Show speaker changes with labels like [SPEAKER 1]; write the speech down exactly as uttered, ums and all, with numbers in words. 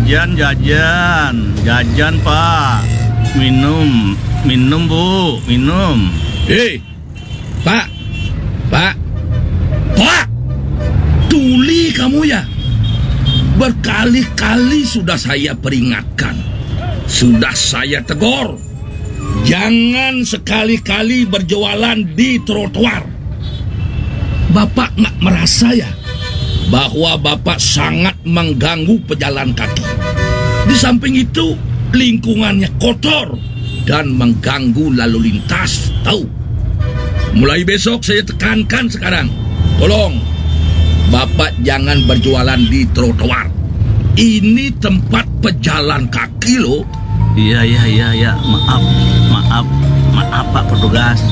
[SPEAKER 1] Jajan, jajan, jajan Pak. Minum, minum Bu, minum.
[SPEAKER 2] Hei, Pak, Pak, Pak, tuli kamu ya. Berkali-kali sudah saya peringatkan, sudah saya tegur, jangan sekali-kali berjualan di trotoar. Bapak nggak merasa ya bahwa Bapak sangat mengganggu pejalan kaki. Di samping itu, lingkungannya kotor dan mengganggu lalu lintas, tahu? Mulai besok saya tekankan sekarang, tolong Bapak jangan berjualan di trotoar. Ini tempat pejalan kaki loh.
[SPEAKER 1] Iya, iya, iya, iya. Maaf, maaf, maaf Pak Petugas.